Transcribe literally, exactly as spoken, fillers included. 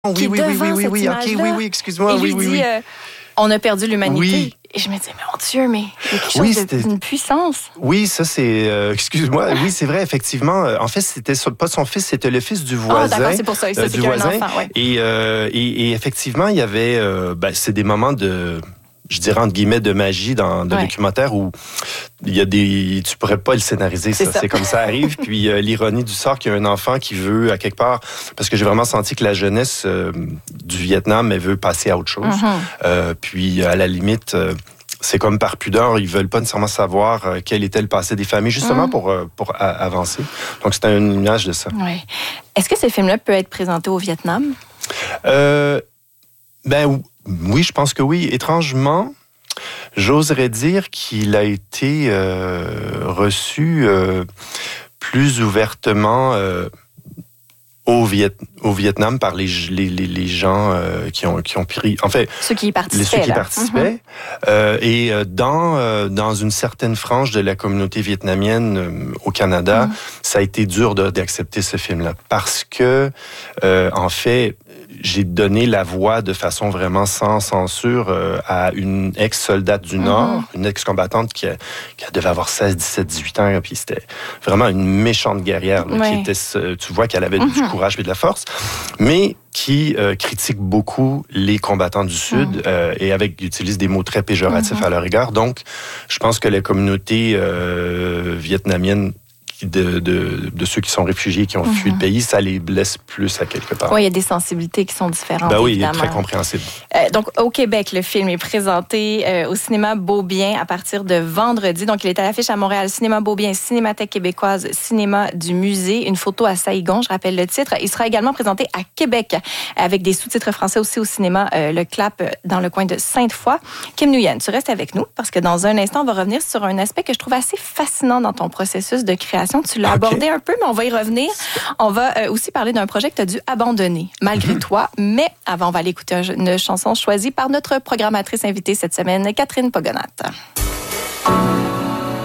Oui, qui est oui, oui, devant oui, oui, cette oui, ok, image-là. oui, oui, excuse-moi, Et oui, lui oui, dit, oui. euh, on a perdu l'humanité. Oui. Et je me dis, mais mon Dieu, mais il y a quelque Oui, chose de- d'une puissance. Oui, ça c'est, euh, excuse-moi, oui, c'est vrai, effectivement. En fait, c'était pas son fils, c'était le fils du voisin. Ah, d'accord, c'est pour ça, ça euh, c'est du qu'un voisin. enfant, ouais. Et, euh, et, et effectivement, il y avait, euh, ben, c'est des moments de, je dirais entre guillemets, de magie dans le Ouais. documentaire où il y a des, tu pourrais pas le scénariser, ça. C'est ça. C'est comme ça arrive. Puis euh, l'ironie du sort qu'il y a un enfant qui veut à quelque part, parce que j'ai vraiment senti que la jeunesse euh, du Vietnam, elle veut passer à autre chose. Mm-hmm. Euh, puis à la limite. Euh, c'est comme par pudeur, ils veulent pas nécessairement savoir euh, quel était le passé des familles, justement Mm. pour, euh, pour a- avancer. Donc, c'est une image de ça. Ouais. Est-ce que ce film-là peut être présenté au Vietnam? Euh, ben oui, je pense que oui. Étrangement, j'oserais dire qu'il a été euh, reçu euh, plus ouvertement euh, au, Viet, au Vietnam par les, les, les, les gens euh, qui, ont, qui ont pris... En fait, Ceux qui y les, participaient. ceux qui là. participaient. Mm-hmm. euh, et dans, euh, dans une certaine frange de la communauté vietnamienne euh, au Canada, mm-hmm. ça a été dur de, d'accepter ce film-là. Parce que, euh, en fait, j'ai donné la voix de façon vraiment sans censure euh, à une ex-soldate du Nord, mm-hmm. une ex-combattante qui, a, qui devait avoir seize, dix-sept, dix-huit ans, puis c'était vraiment une méchante guerrière. Là, ouais. qui était, tu vois qu'elle avait mm-hmm. du courage et de la force, mais qui euh, critique beaucoup les combattants du Sud mm-hmm. euh, et avec utilise des mots très péjoratifs mm-hmm. à leur égard. Donc, je pense que la communauté euh, vietnamienne De, de, de ceux qui sont réfugiés, qui ont mm-hmm. fui le pays, ça les blesse plus à quelque part. Oui, il y a des sensibilités qui sont différentes, ben oui, évidemment. il est très compréhensible. Euh, donc, au Québec, le film est présenté euh, au cinéma Beaubien à partir de vendredi. Donc, il est à l'affiche à Montréal, cinéma Beaubien, Cinémathèque québécoise, cinéma du musée. Une photo à Saïgon, je rappelle le titre. Il sera également présenté à Québec avec des sous-titres français aussi au cinéma euh, Le Clap dans le coin de Sainte-Foy. Kim Nguyen, tu restes avec nous parce que dans un instant, on va revenir sur un aspect que je trouve assez fascinant dans ton processus de création. Tu l'as okay. abordé un peu, mais on va y revenir. On va euh, aussi parler d'un projet que tu as dû abandonner, malgré mm-hmm. toi. Mais avant, on va aller écouter une chanson choisie par notre programmatrice invitée cette semaine, Catherine Pogonat.